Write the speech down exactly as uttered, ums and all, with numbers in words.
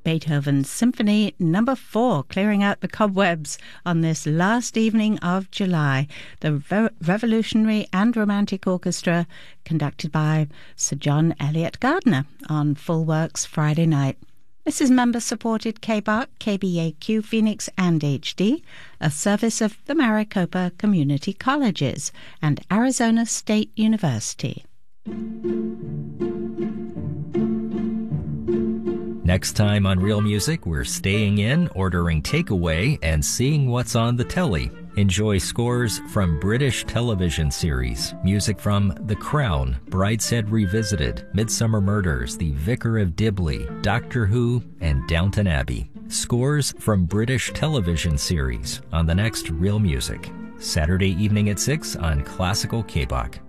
Beethoven's Symphony Number Four, clearing out the cobwebs on this last evening of July. The Re- Revolutionary and Romantic Orchestra, conducted by Sir John Eliot Gardiner on Full Works Friday night. This is member-supported K B A R C, K B A Q Phoenix and H D, a service of the Maricopa Community Colleges and Arizona State University. Next time on Real Music, we're staying in, ordering takeaway, and seeing what's on the telly. Enjoy scores from British television series, music from The Crown, Brideshead Revisited, Midsummer Murders, The Vicar of Dibley, Doctor Who, and Downton Abbey. Scores from British television series on the next Real Music. Saturday evening at six on Classical K B A C.